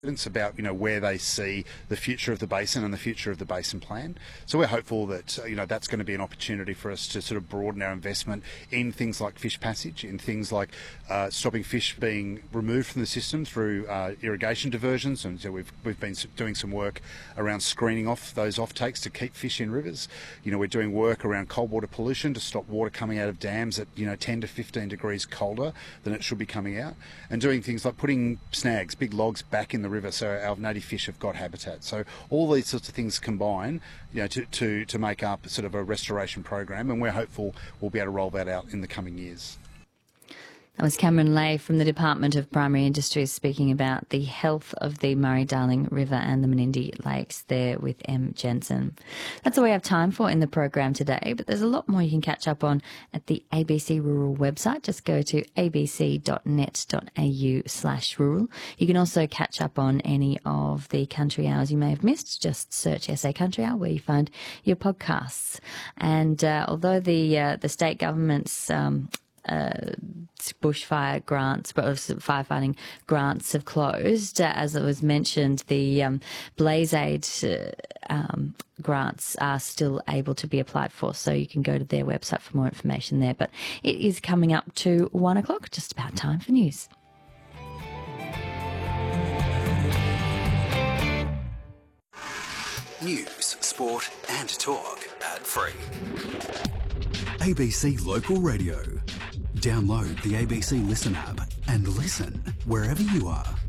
about where they see the future of the basin and the future of the basin plan. So we're hopeful that that's going to be an opportunity for us to sort of broaden our investment in things like fish passage, in things like stopping fish being removed from the system through irrigation diversions, and so we've been doing some work around screening off those offtakes to keep fish in rivers. We're doing work around cold water pollution to stop water coming out of dams at 10 to 15 degrees colder than it should be coming out, and doing things like putting snags, big logs, back in the river so our native fish have got habitat. So all these sorts of things combine to make up sort of a restoration program, and we're hopeful we'll be able to roll that out in the coming years. That was Cameron Lay from the Department of Primary Industries speaking about the health of the Murray-Darling River and the Menindee Lakes there with M. Jensen. That's all we have time for in the program today, but there's a lot more you can catch up on at the ABC Rural website. Just go to abc.net.au/rural. You can also catch up on any of the country hours you may have missed. Just search SA Country Hour where you find your podcasts. And although the state government's bushfire grants, firefighting grants have closed. As it was mentioned, the Blaze Aid grants are still able to be applied for, so you can go to their website for more information there. But it is coming up to 1 o'clock, just about time for news. News, sport and talk ad-free. ABC Local Radio. Download the ABC Listen app and listen wherever you are.